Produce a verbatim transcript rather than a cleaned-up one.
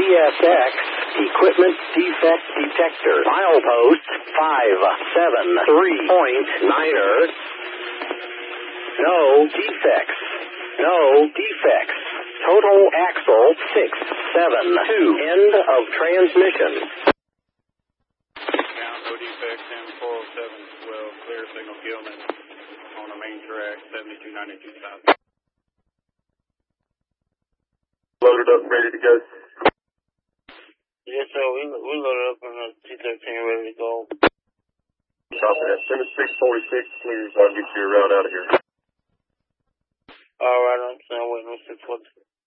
S X Equipment Defect Detector. Milepost five seven three point niner. No defects. No defects. Total axle six seven two. End of transmission. Down, no defects, M four oh seven twelve. Clear signal Gilman on the main track, seventy-two ninety-two south. Loaded up, ready to go. Yes, sir. We we loaded up on the T thirteen, ready to go. Copy that. Send us six forty-six, please. I'll get you around out of here. All right, I'm saying waiting on six forty-six.